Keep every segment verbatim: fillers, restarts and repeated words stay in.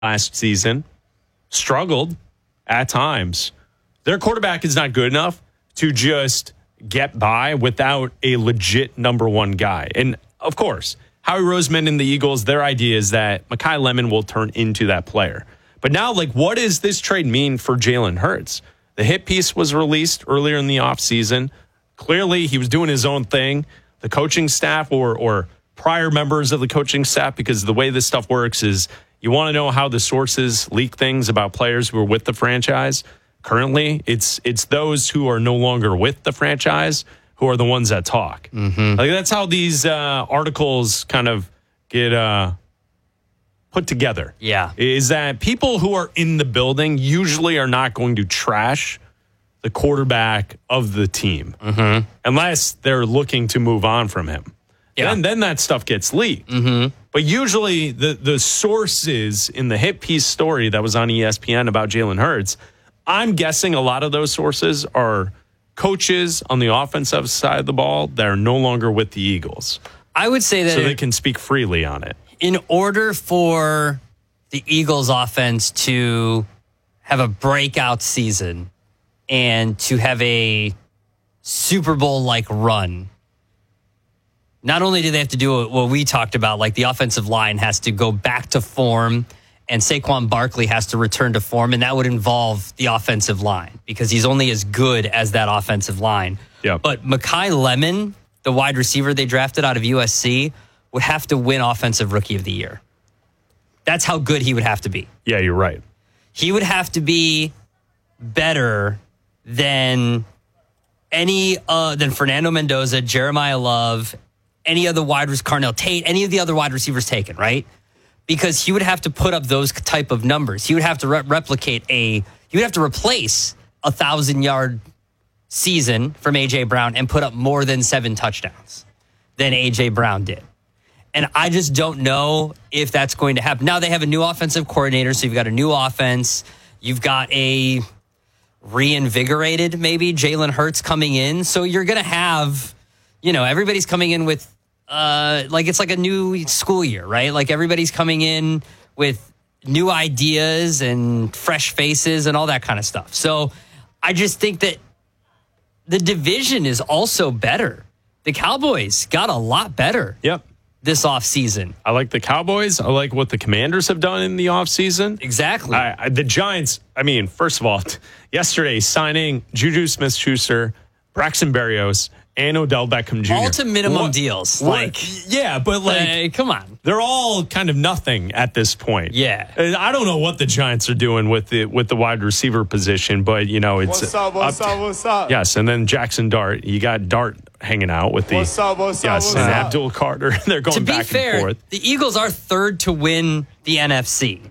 last season, struggled at times. Their quarterback is not good enough to just get by without a legit number one guy. And of course, Howie Roseman and the Eagles, their idea is that Mekhi Lemon will turn into that player. But now, like, what does this trade mean for Jalen Hurts? The hit piece was released earlier in the offseason. Clearly, he was doing his own thing. The coaching staff or or prior members of the coaching staff, because the way this stuff works is you want to know how the sources leak things about players who are with the franchise. Currently, it's it's those who are no longer with the franchise who are the ones that talk. Mm-hmm. Like, that's how these uh, articles kind of get uh, put together. Yeah. Is that people who are in the building usually are not going to trash the quarterback of the team mm-hmm. unless they're looking to move on from him. Yeah. And then that stuff gets leaked. Mm-hmm. But usually the, the sources in the hit piece story that was on E S P N about Jalen Hurts, I'm guessing a lot of those sources are coaches on the offensive side of the ball that are no longer with the Eagles. I would say that... So they can speak freely on it. In order for the Eagles offense to have a breakout season and to have a Super Bowl-like run, not only do they have to do what we talked about, like the offensive line has to go back to form and Saquon Barkley has to return to form, and that would involve the offensive line because he's only as good as that offensive line. Yep. But Mekhi Lemon, the wide receiver they drafted out of U S C, would have to win Offensive Rookie of the Year. That's how good he would have to be. Yeah, you're right. He would have to be better than any uh, than Fernando Mendoza, Jeremiah Love, any of the wide receivers, Carnell Tate, any of the other wide receivers taken, right? Because he would have to put up those type of numbers. He would have to re- replicate a, he would have to replace a thousand yard season from A J Brown and put up more than seven touchdowns than A J Brown did. And I just don't know if that's going to happen. Now they have a new offensive coordinator, so you've got a new offense. You've got a reinvigorated, maybe, Jalen Hurts coming in. So you're going to have, you know, everybody's coming in with, uh, like it's like a new school year, right? Like everybody's coming in with new ideas and fresh faces and all that kind of stuff. So I just think that the division is also better. The Cowboys got a lot better. Yep. This offseason. I like the Cowboys. I like what the Commanders have done in the offseason. Exactly. I, I, the Giants, I mean, first of all, t- yesterday signing Juju Smith-Schuster, Braxton Berrios, and Odell Beckham Junior All to minimum what, deals. What, like, yeah, but like, hey, come on. They're all kind of nothing at this point. Yeah. I don't know what the Giants are doing with the with the wide receiver position, but you know, it's what's up, what's up, up, what's up? Yes, and then Jackson Dart. You got Dart hanging out with the what's up, what's yes, up, and what's Abdul Carter. They're going to be back fair, and forth. The Eagles are third to win the N F C.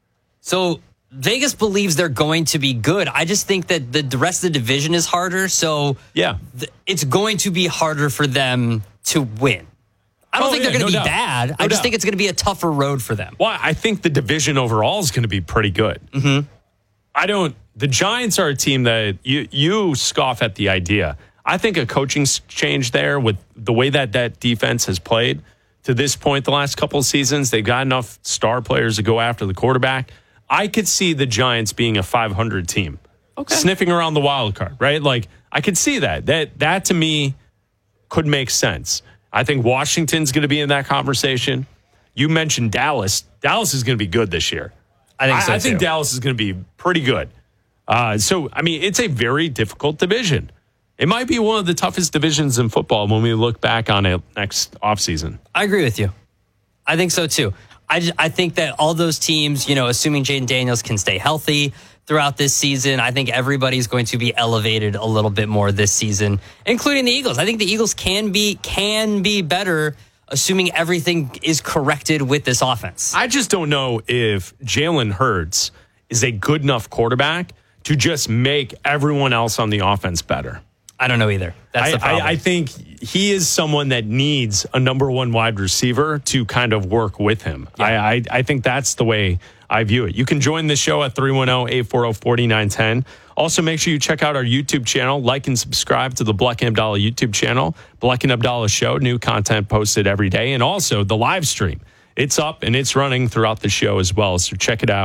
So Vegas believes they're going to be good. I just think that the, the rest of the division is harder. So yeah, th- it's going to be harder for them to win. I don't oh, think yeah, they're going to no be doubt. bad. No I just doubt. think it's going to be a tougher road for them. Well, I think the division overall is going to be pretty good. Mm-hmm. I don't. The Giants are a team that you you scoff at the idea. I think a coaching change there with the way that that defense has played to this point the last couple of seasons, they've got enough star players to go after the quarterback. I could see the Giants being a five hundred team, okay, sniffing around the wild card, right? Like I could see that. That that to me could make sense. I think Washington's going to be in that conversation. You mentioned Dallas. Dallas is going to be good this year. I think so I, I think too. Dallas is going to be pretty good. Uh, so, I mean, it's a very difficult division. It might be one of the toughest divisions in football when we look back on it next offseason. I agree with you. I think so too. I, just, I think that all those teams, you know, assuming Jaden Daniels can stay healthy throughout this season, I think everybody's going to be elevated a little bit more this season, including the Eagles. I think the Eagles can be can be better, assuming everything is corrected with this offense. I just don't know if Jalen Hurts is a good enough quarterback to just make everyone else on the offense better. I don't know either. That's I, the problem. I, I think he is someone that needs a number one wide receiver to kind of work with him. Yeah. I, I I think that's the way I view it. You can join the show at three one zero, eight four zero, four nine one zero. Also, make sure you check out our YouTube channel. Like and subscribe to the Bleck and Abdallah YouTube channel. Bleck and Abdallah Show, new content posted every day. And also the live stream It's up and it's running throughout the show as well. So check it out.